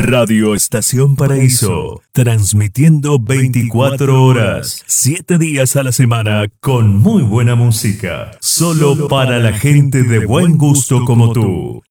Radio Estación Paraíso, transmitiendo 24 horas, 7 días a la semana, con muy buena música, solo para la gente de buen gusto como tú.